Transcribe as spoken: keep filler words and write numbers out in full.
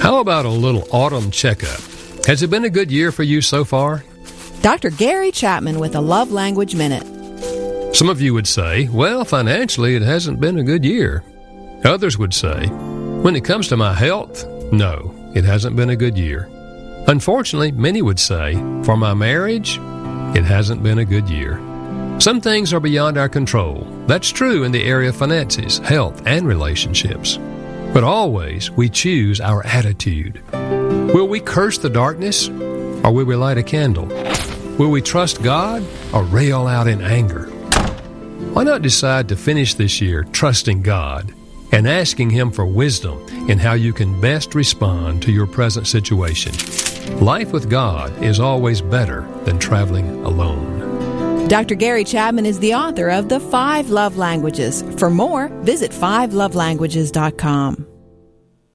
How about a little autumn checkup? Has it been a good year for you so far? Doctor Gary Chapman with a Love Language Minute. Some of you would say, well, financially it hasn't been a good year. Others would say, when it comes to my health, no, it hasn't been a good year. Unfortunately, many would say, for my marriage, it hasn't been a good year. Some things are beyond our control. That's true in the area of finances, health, and relationships. But always, we choose our attitude. Will we curse the darkness, or will we light a candle? Will we trust God, or rail out in anger? Why not decide to finish this year trusting God and asking Him for wisdom in how you can best respond to your present situation? Life with God is always better than traveling alone. Doctor Gary Chapman is the author of The Five Love Languages. For more, visit five love languages dot com.